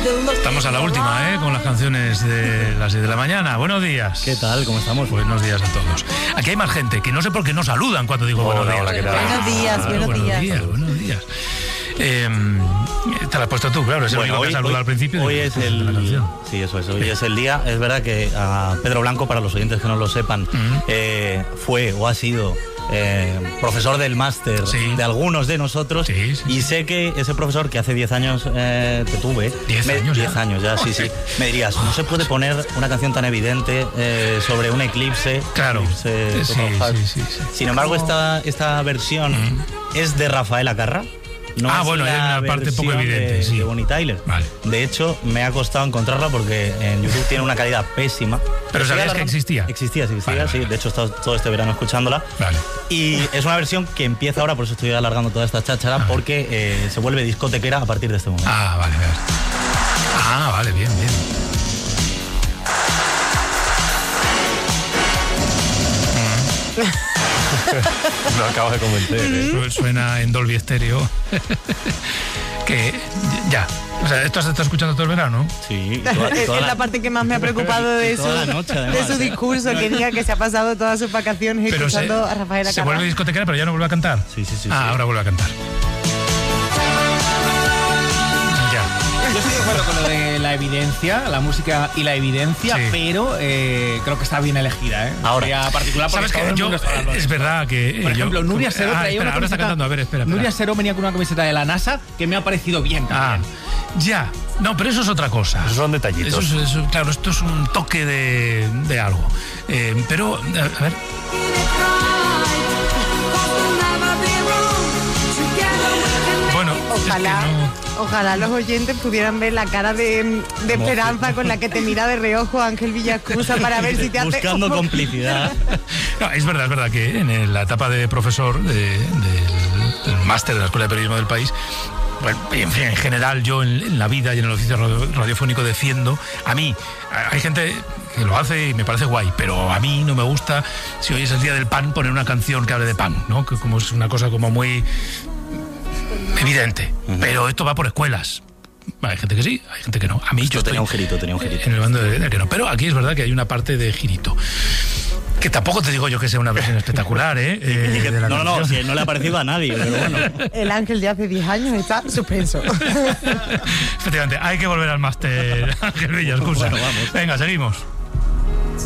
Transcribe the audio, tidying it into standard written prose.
Estamos a la última, con las canciones de las 10 de la mañana. Buenos días. ¿Qué tal? ¿Cómo estamos? Buenos días a todos. Aquí hay más gente, que no sé por qué no saludan cuando digo buenos días. Hola, ¿qué tal? Buenos días. Te la has puesto tú, claro, es el único que saluda al principio. Hoy es el... Sí, eso es, hoy es el día. Es verdad que a Pedro Blanco, para los oyentes que no lo sepan, fue o ha sido profesor del máster de algunos de nosotros. Y sé que ese profesor que hace 10 años te tuve... 10 años ya, sí. Me dirías, no se puede poner una canción tan evidente sobre un eclipse. Claro. Sí. Sin embargo, esta versión es de Rafael Acarra. No hay una parte poco evidente de Bonnie Tyler. Vale. De hecho, me ha costado encontrarla porque en YouTube tiene una calidad pésima. ¿Pero sabías que existía? Existía, vale. Sí. De hecho, he estado todo este verano escuchándola. Vale. Y es una versión que empieza ahora, por eso estoy alargando toda esta cháchara, porque se vuelve discotequera a partir de este momento. Vale, bien. No acabas de convencer, Suena en Dolby Stereo. Que ya. O sea, ¿esto se está escuchando todo el verano? Sí. Es la parte que más me ha preocupado de su discurso, que diga que se ha pasado todas sus vacaciones escuchando a Rafael Acarra. Se vuelve discotequera, pero ya no vuelve a cantar. Sí. Ahora vuelve a cantar. Yo estoy de acuerdo con lo de la evidencia, la música y la evidencia, pero creo que está bien elegida, Ahora, particular, ¿sabes qué? Es verdad que... Por ejemplo, Nuria Seró traía una ahora está cantando, a ver, espera. Nuria Seró venía con una camiseta de la NASA que me ha parecido bien también. Ya. No, pero eso es otra cosa. Esos son detallitos. Claro, esto es un toque de algo. Pero, a ver... Bueno, Ojalá los oyentes pudieran ver la cara de esperanza con la que te mira de reojo Ángel Villascusa para ver si te hace... Buscando complicidad. No, es verdad que en la etapa de profesor del máster de la Escuela de Periodismo del País, bueno, en general yo en la vida y en el oficio radiofónico defiendo, a mí, hay gente que lo hace y me parece guay, pero a mí no me gusta, si hoy es el día del pan, poner una canción que hable de pan, ¿no? Que como es una cosa como muy evidente, pero esto va por escuelas. Hay gente que sí, hay gente que no. A mí yo tenía un girito. En el bando de que no, pero aquí es verdad que hay una parte de girito. Que tampoco te digo yo que sea una versión espectacular, No, si no le ha parecido a nadie, pero bueno. El Ángel de hace 10 años está suspenso. Efectivamente, hay que volver al máster Ángel Villascusa. Bueno, vamos. Venga, seguimos.